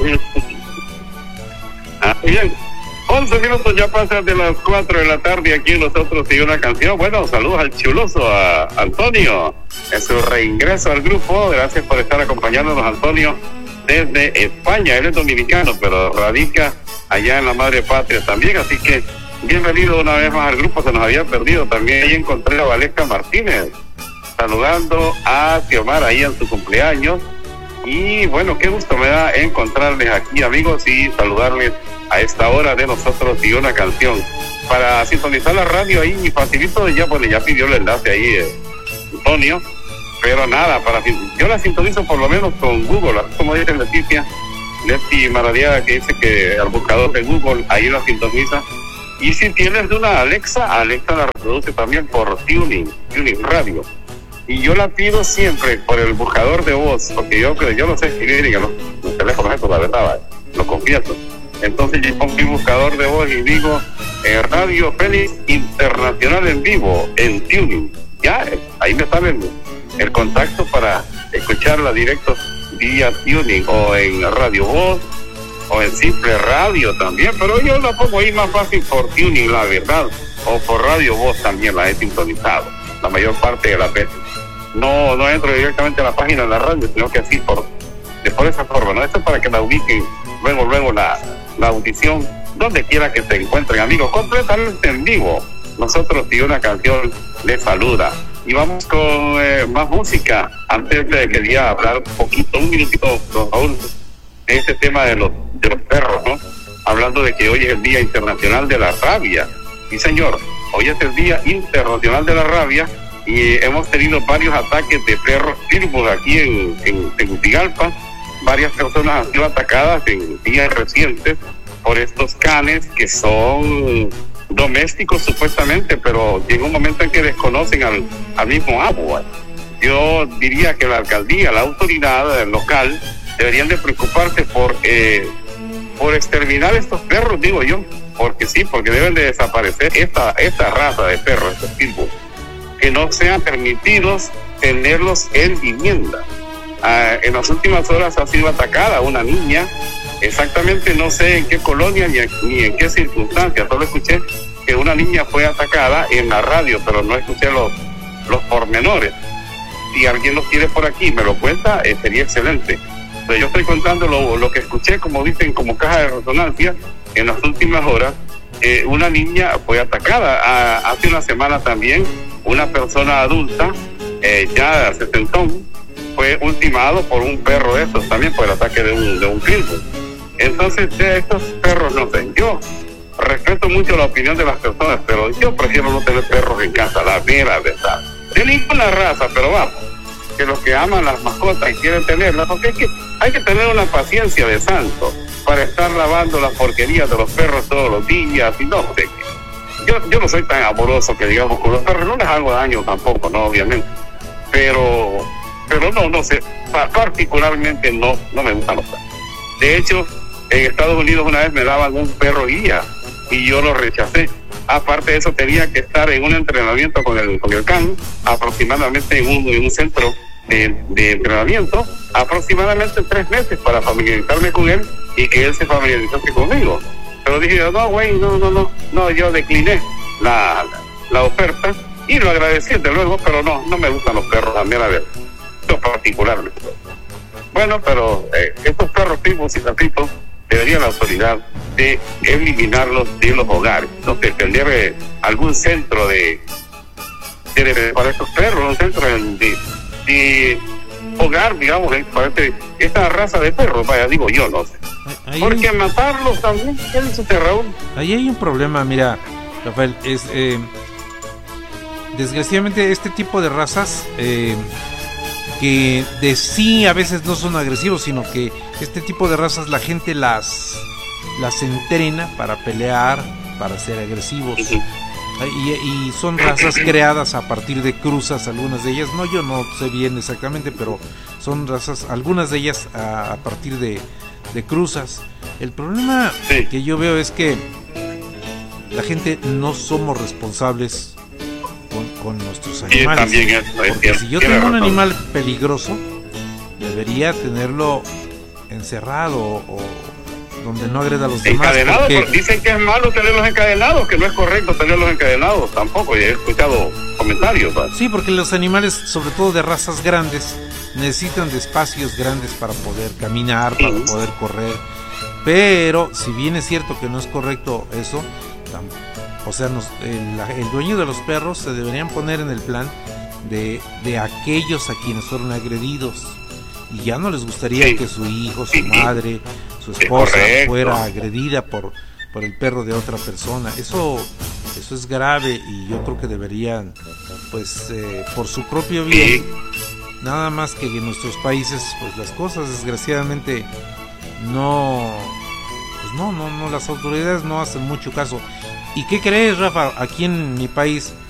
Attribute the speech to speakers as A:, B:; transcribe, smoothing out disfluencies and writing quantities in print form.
A: Bien, 11 minutos ya pasan de las 4 de la tarde aquí en Nosotros y una Canción. Bueno, saludos al chuloso, a Antonio, en su reingreso al grupo. Gracias por estar acompañándonos, Antonio, desde España. Él es dominicano, pero radica allá en la madre patria también, así que bienvenido una vez más al grupo. Se nos había perdido también. Ahí encontré a Valesca Martínez saludando a Xiomara ahí en su cumpleaños. Y bueno, qué gusto me da encontrarles aquí, amigos, y saludarles a esta hora de Nosotros y una Canción. Para sintonizar la radio ahí facilito, ya pidió el enlace ahí Antonio, pero nada, yo la sintonizo por lo menos con Google, como dice Leti Maradiaga, que dice que al buscador de Google ahí la sintoniza. Y si tienes una Alexa la reproduce también por Tuning Radio. Y yo la pido siempre por el buscador de voz, porque yo no sé escribir en los teléfonos estos, la verdad, lo confieso. Entonces yo pongo mi buscador de voz y digo Radio Félix Internacional en vivo, en Tuning. Ya, ahí me sale el contacto para escucharla directo vía Tuning, o en Radio Voz, o en Simple Radio también, pero yo la pongo ahí más fácil por Tuning, la verdad, o por Radio Voz también la he sintonizado, la mayor parte de las veces. No entro directamente a la página de la radio, sino que así por esa forma, ¿no? Esto es para que la ubiquen luego la audición, donde quiera que se encuentren, amigos, completamente en vivo. Nosotros y una Canción les saluda. Y vamos con más música. Antes quería hablar un minutito, por favor, de este tema de los perros, ¿no? Hablando de que hoy es el Día Internacional de la Rabia. Sí, señor, hoy es el Día Internacional de la Rabia. Y hemos tenido varios ataques de perros pitbull aquí en Tegucigalpa. Varias personas han sido atacadas en días recientes por estos canes que son domésticos supuestamente, pero llega un momento en que desconocen al mismo amo. Yo diría que la alcaldía, la autoridad local, deberían de preocuparse por exterminar estos perros, digo yo, porque deben de desaparecer esta raza de perros, estos pitbull, que no sean permitidos tenerlos en vivienda. En las últimas horas ha sido atacada una niña, exactamente no sé en qué colonia ni en qué circunstancias, solo escuché que una niña fue atacada en la radio, pero no escuché los pormenores. Si alguien los quiere por aquí, me lo cuenta, sería excelente. Pero yo estoy contando lo que escuché, como dicen, como caja de resonancia, en las últimas horas. Una niña fue atacada. Hace una semana también, una persona adulta, ya sesentón, fue ultimado por un perro de estos, también por el ataque de un pitbull. Entonces, de estos perros, no sé, yo respeto mucho la opinión de las personas, pero yo prefiero no tener perros en casa, la verdad. De ninguna raza, pero vamos, que los que aman las mascotas y quieren tenerlas, porque hay que tener una paciencia de santo para estar lavando las porquerías de los perros todos los días, y no sé. Yo no soy tan amoroso que digamos con los perros, no les hago daño tampoco, no, obviamente, pero no sé, particularmente no me gustan los perros. De hecho, en Estados Unidos una vez me daban un perro guía y yo lo rechacé. Aparte de eso, tenía que estar en un entrenamiento con el can, aproximadamente en un centro de entrenamiento, aproximadamente 3 meses para familiarizarme con él y que él se familiarizase conmigo. Pero dije, no, güey, no, yo decliné la oferta y lo agradecí de luego, pero no me gustan los perros, a mí la verdad, yo particularmente. Bueno, pero estos perros tipos y gatitos debería la autoridad de eliminarlos de los hogares, no sé, tener algún centro para estos perros, un centro de hogar, digamos, para esta raza de perros, vaya, digo yo, no sé. Porque matarlos también, ¿qué dice Raúl?
B: Ahí hay un problema, mira, Rafael, desgraciadamente este tipo de razas que de sí a veces no son agresivos, sino que este tipo de razas la gente las entrena para pelear, para ser agresivos.
A: Uh-huh.
B: Y son razas creadas a partir de cruzas, algunas de ellas, yo no sé bien exactamente, pero son razas, algunas de ellas a partir de cruzas. El problema que yo veo es que la gente no somos responsables con nuestros animales.
A: Sí, también
B: porque si yo tengo un animal peligroso, debería tenerlo encerrado o donde no agreda a los demás.
A: Encadenados, dicen que es malo tenerlos encadenados, que no es correcto tenerlos encadenados tampoco, y he escuchado comentarios, ¿verdad?
B: Sí, porque los animales, sobre todo de razas grandes, necesitan de espacios grandes para poder caminar, para poder correr, pero si bien es cierto que no es correcto eso, o sea, el dueño de los perros se deberían poner en el plan de aquellos a quienes fueron agredidos, y ya no les gustaría que su hijo, su madre, su esposa fuera agredida por el perro de otra persona. Eso es grave, y yo creo que deberían, pues, por su propio bien, nada más que en nuestros países, pues las cosas desgraciadamente no, las autoridades no hacen mucho caso. ¿Y qué crees, Rafa? Aquí en mi país